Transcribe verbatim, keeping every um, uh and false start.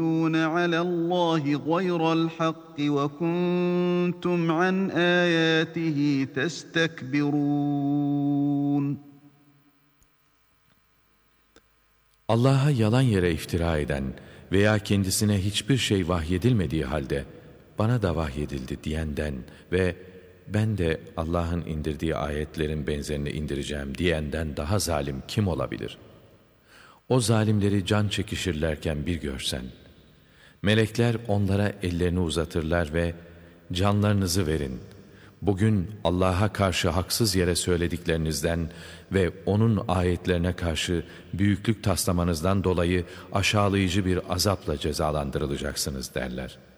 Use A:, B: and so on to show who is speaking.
A: عَلَى اللّٰهِ غَيْرَ الْحَقِّ وَكُنْتُمْ عَنْ آيَاتِهِ تَسْتَكْبِرُونَ.
B: Allah'a yalan yere iftira eden veya kendisine hiçbir şey vahyedilmediği halde bana da vahyedildi diyenden ve ben de Allah'ın indirdiği ayetlerin benzerini indireceğim diyenden daha zalim kim olabilir? O zalimleri can çekişirlerken bir görsen, melekler onlara ellerini uzatırlar ve canlarınızı verin. Bugün Allah'a karşı haksız yere söylediklerinizden ve O'nun ayetlerine karşı büyüklük taslamanızdan dolayı aşağılayıcı bir azapla cezalandırılacaksınız derler.